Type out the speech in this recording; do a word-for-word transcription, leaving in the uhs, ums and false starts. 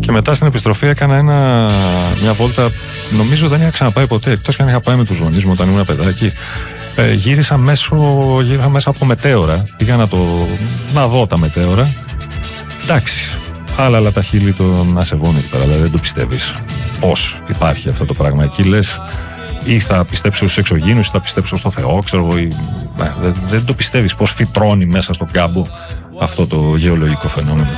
Και μετά στην επιστροφή έκανα ένα, μια βόλτα, νομίζω δεν είχα ξαναπάει ποτέ, εκτός και αν είχα πάει με τους γονείς μου όταν ήμουν παιδάκι. Ε, γύρισα, μέσω, γύρισα μέσα από μετέωρα, πήγα να, το, να δω τα μετέωρα. Εντάξει, άλλα αλλά τα χείλη των ασεβών εκεί πέρα, δηλαδή δεν το πιστεύεις πώς υπάρχει αυτό το πράγμα. Εκεί λες ή θα πιστέψω στους εξωγήινους ή θα πιστέψω στο Θεό, ξέρω εγώ, ή, ναι, δεν, δεν το πιστεύεις πώς φυτρώνει μέσα στον κάμπο αυτό το γεωλογικό φαινόμενο.